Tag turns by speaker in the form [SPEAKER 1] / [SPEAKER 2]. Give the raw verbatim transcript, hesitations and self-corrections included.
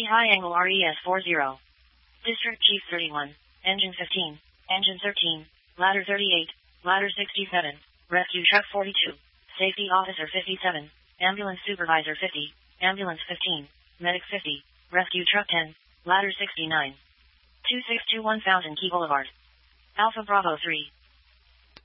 [SPEAKER 1] high angle R E S forty. District Chief thirty-one. Engine fifteen. Engine thirteen. Ladder thirty-eight. Ladder sixty-seven. Rescue Truck forty-two. Safety Officer fifty-seven. Ambulance Supervisor fifty. Ambulance fifteen. Medic fifty. Rescue Truck ten. Ladder sixty-nine. two six two one Fountain Key Boulevard. Alpha Bravo three.